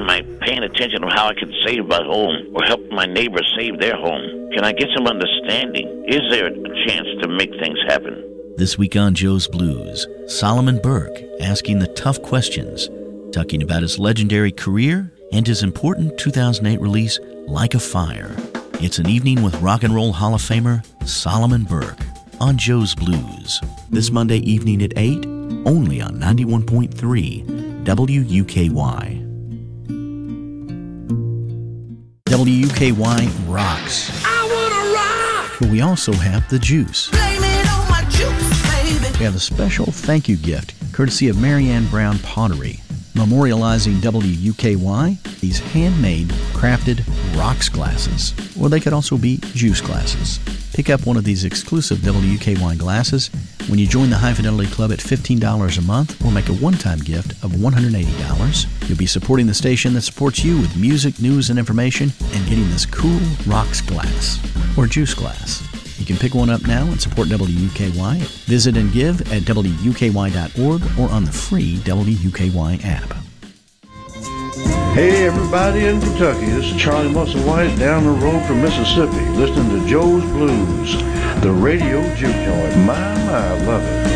am I paying attention to how I can save my home or help my neighbor save their home? Can I get some understanding? Is there a chance to make things happen? This week on Joe's Blues, Solomon Burke asking the tough questions, talking about his legendary career and his important 2008 release, Like a Fire. It's an evening with Rock and Roll Hall of Famer Solomon Burke on Joe's Blues. This Monday evening at 8, only on 91.3 WUKY. WUKY rocks. I wanna rock! But we also have the juice. Blame it on my juice, baby. We have a special thank you gift courtesy of Marianne Brown Pottery, memorializing WUKY, these handmade, crafted rocks glasses. Or they could also be juice glasses. Pick up one of these exclusive WUKY glasses when you join the High Fidelity Club at $15 a month or make a one-time gift of $180. You'll be supporting the station that supports you with music, news, and information and getting this cool rocks glass or juice glass. You can pick one up now and support WUKY. Visit and give at WUKY.org or on the free WUKY app. Hey everybody in Kentucky, this is Charlie Musselwhite down the road from Mississippi, listening to Joe's Blues, the radio juke joint. My, I love it.